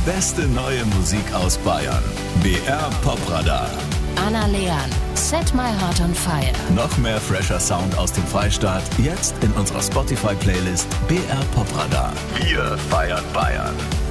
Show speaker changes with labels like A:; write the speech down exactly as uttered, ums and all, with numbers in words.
A: beste neue Musik aus Bayern. B R Popradar.
B: Anna Leon, Set My Heart on Fire.
A: Noch mehr fresher Sound aus dem Freistaat, jetzt in unserer Spotify-Playlist B R Popradar. Wir feiern Bayern.